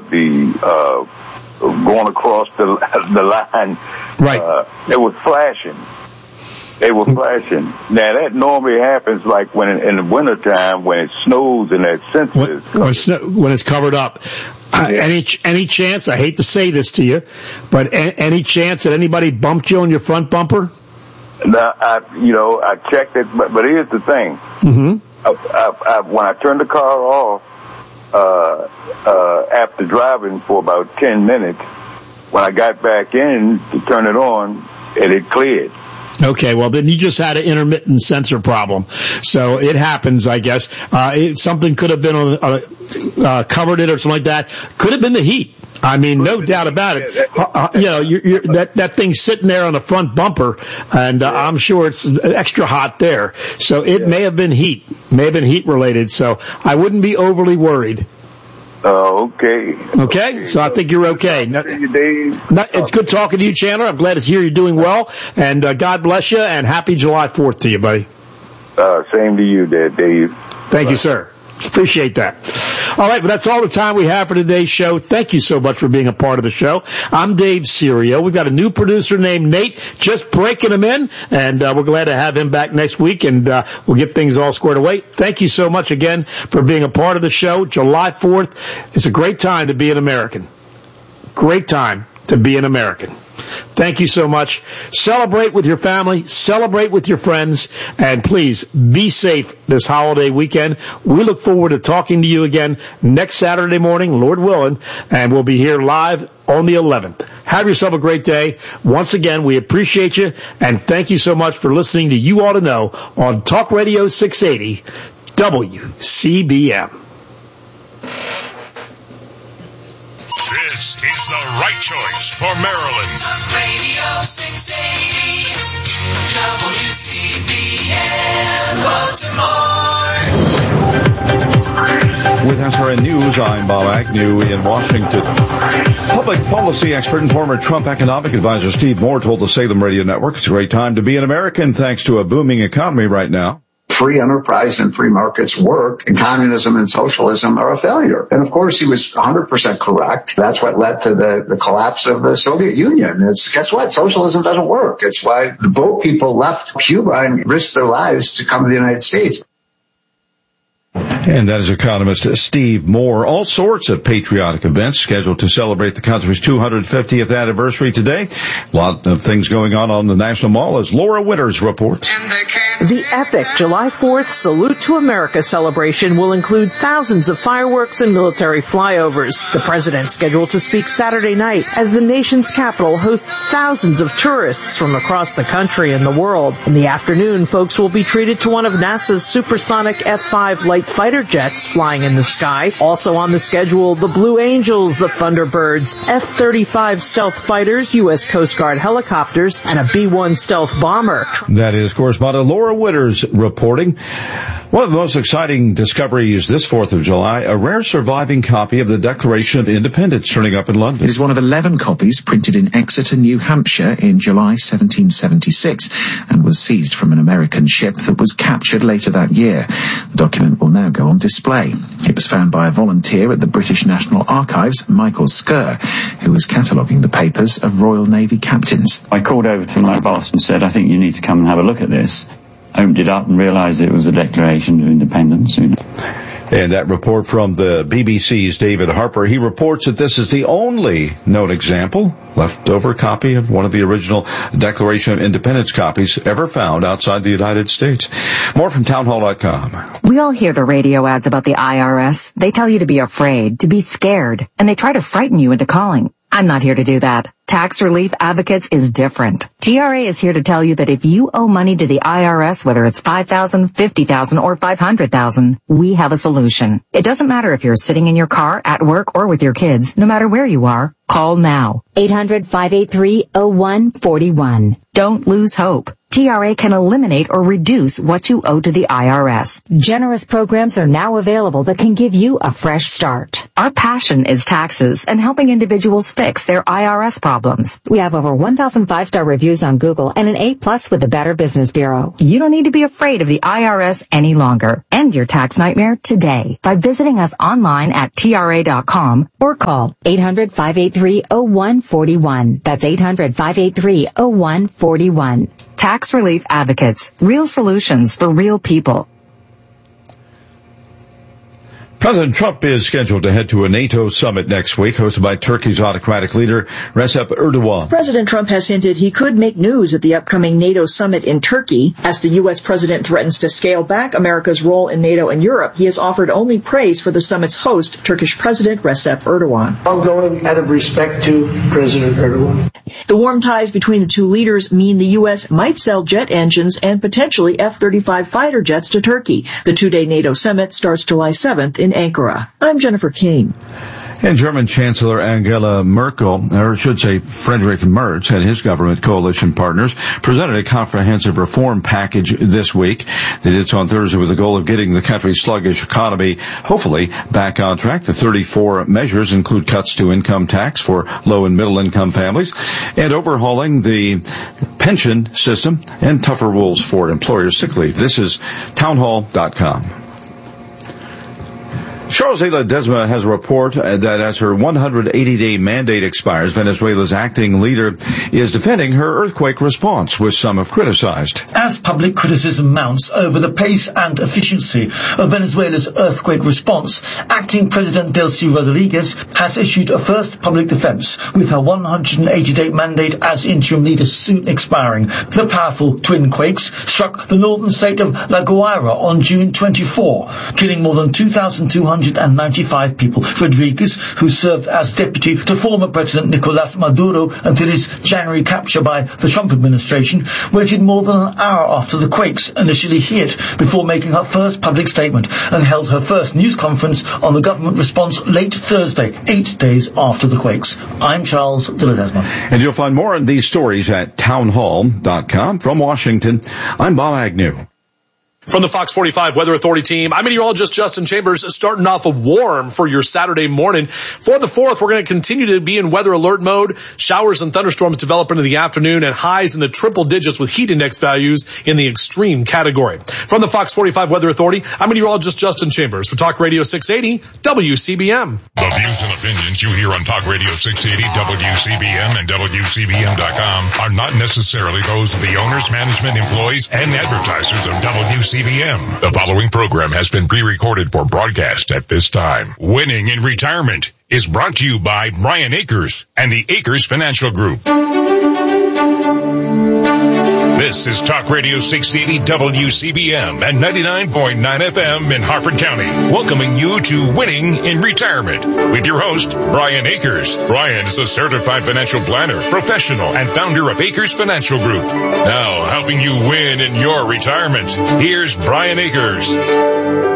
going across the line. Right. It was flashing. They were flashing. Now, that normally happens like when in the wintertime when it snows and that sensors. When it's covered up. Any chance, I hate to say this to you, but any chance that anybody bumped you on your front bumper? Now, I checked it, but here's the thing. Mm-hmm. When I turned the car off, after driving for about 10 minutes, when I got back in to turn it on, it had cleared. Okay, well, then you just had an intermittent sensor problem. So it happens, I guess. Something could have been covered it or something like that. Could have been the heat. I mean, no doubt about it. That thing's sitting there on the front bumper, and I'm sure it's extra hot there. So it may have been heat. May have been heat related. So I wouldn't be overly worried. Okay. Okay, so I think you're okay. It's good talking to you, Chandler. I'm glad to hear you're doing well, and God bless you, and happy July 4th to you, buddy. Same to you there, Dave. Thank you, sir. Appreciate that. All right, but that's all the time we have for today's show. Thank you so much for being a part of the show. I'm Dave Serio. We've got a new producer named Nate, just breaking him in, and we're glad to have him back next week, and we'll get things all squared away. Thank you so much again for being a part of the show. July 4th, it's a great time to be an American. Great time to be an American. Thank you so much. Celebrate with your family, celebrate with your friends, and please be safe this holiday weekend. We look forward to talking to you again next Saturday morning, Lord willing, and we'll be here live on the 11th. Have yourself a great day. Once again, we appreciate you, and thank you so much for listening to You Ought to Know on Talk Radio 680 WCBM. This is the right choice for Maryland. Talk Radio 680, WCBM, Baltimore. With SRN News, I'm Bob Agnew in Washington. Public policy expert and former Trump economic advisor Steve Moore told the Salem Radio Network it's a great time to be an American thanks to a booming economy right now. Free enterprise and free markets work, and communism and socialism are a failure. And of course, he was 100% correct. That's what led to the collapse of the Soviet Union. Guess what? Socialism doesn't work. It's why the boat people left Cuba and risked their lives to come to the United States. And that is economist Steve Moore. All sorts of patriotic events scheduled to celebrate the country's 250th anniversary today. A lot of things going on the National Mall, as Laura Winters reports. The epic July 4th Salute to America celebration will include thousands of fireworks and military flyovers. The president scheduled to speak Saturday night as the nation's capital hosts thousands of tourists from across the country and the world. In the afternoon, folks will be treated to one of NASA's supersonic F-5 light fighter jets flying in the sky. Also on the schedule, the Blue Angels, the Thunderbirds, F-35 stealth fighters, U.S. Coast Guard helicopters, and a B-1 stealth bomber. That is correspondent Laura Winters reporting. One of the most exciting discoveries this 4th of July, a rare surviving copy of the Declaration of Independence turning up in London. It is one of 11 copies printed in Exeter, New Hampshire in July 1776 and was seized from an American ship that was captured later that year. The document will now go on display. It was found by a volunteer at the British National Archives, Michael Skerr, who was cataloguing the papers of Royal Navy captains. I called over to my boss and said, I think you need to come and have a look at this. Opened it up and realized it was the Declaration of Independence. And that report from the BBC's David Harper, he reports that this is the only known example, leftover copy of one of the original Declaration of Independence copies ever found outside the United States. More from townhall.com. We all hear the radio ads about the IRS. They tell you to be afraid, to be scared, and they try to frighten you into calling. I'm not here to do that. Tax Relief Advocates is different. TRA is here to tell you that if you owe money to the IRS, whether it's $5,000, $50,000, or $500,000, we have a solution. It doesn't matter if you're sitting in your car, at work, or with your kids. No matter where you are, call now. 800-583-0141. Don't lose hope. TRA can eliminate or reduce what you owe to the IRS. Generous programs are now available that can give you a fresh start. Our passion is taxes and helping individuals fix their IRS problems. We have over 1,000 5-star reviews on Google and an A+ with the Better Business Bureau. You don't need to be afraid of the IRS any longer. End your tax nightmare today by visiting us online at TRA.com or call 800-583-0141. That's 800-583-0141. Tax Relief Advocates. Real solutions for real people. President Trump is scheduled to head to a NATO summit next week, hosted by Turkey's autocratic leader, Recep Erdogan. President Trump has hinted he could make news at the upcoming NATO summit in Turkey. As the U.S. president threatens to scale back America's role in NATO and Europe, he has offered only praise for the summit's host, Turkish President Recep Erdogan. I'm going out of respect to President Erdogan. The warm ties between the two leaders mean the U.S. might sell jet engines and potentially F-35 fighter jets to Turkey. The two-day NATO summit starts July 7th in Ankara. I'm Jennifer Kane. And German Chancellor Angela Merkel, or should say Friedrich Merz, and his government coalition partners presented a comprehensive reform package this week. They did so on Thursday with the goal of getting the country's sluggish economy, hopefully, back on track. The 34 measures include cuts to income tax for low and middle income families and overhauling the pension system and tougher rules for employers' sick leave. This is townhall.com. Charles A. Ledesma has a report that as her 180-day mandate expires, Venezuela's acting leader is defending her earthquake response, which some have criticized. As public criticism mounts over the pace and efficiency of Venezuela's earthquake response, acting President Delcy Rodriguez has issued a first public defense, with her 180-day mandate as interim leader soon expiring. The powerful twin quakes struck the northern state of La Guaira on June 24, killing more than 2,295 people. Rodriguez, who served as deputy to former President Nicolas Maduro until his January capture by the Trump administration, waited more than an hour after the quakes initially hit before making her first public statement and held her first news conference on the government response late Thursday, 8 days after the quakes. I'm Charles de Ledesma. And you'll find more on these stories at townhall.com. From Washington, I'm Bob Agnew. From the Fox 45 Weather Authority team, I'm meteorologist Justin Chambers, starting off a warm for your Saturday morning. For the 4th, we're going to continue to be in weather alert mode. Showers and thunderstorms develop into the afternoon and highs in the triple digits with heat index values in the extreme category. From the Fox 45 Weather Authority, I'm meteorologist Justin Chambers for Talk Radio 680 WCBM. The views and opinions you hear on Talk Radio 680 WCBM and WCBM.com are not necessarily those of the owners, management, employees, and advertisers of WCBM. The following program has been pre-recorded for broadcast at this time. Winning in Retirement is brought to you by Brian Akers and the Akers Financial Group. This is Talk Radio 680 WCBM and 99.9 FM in Harford County, welcoming you to Winning in Retirement with your host, Brian Akers. Brian is a certified financial planner, professional, and founder of Akers Financial Group. Now, helping you win in your retirement, here's Brian Akers.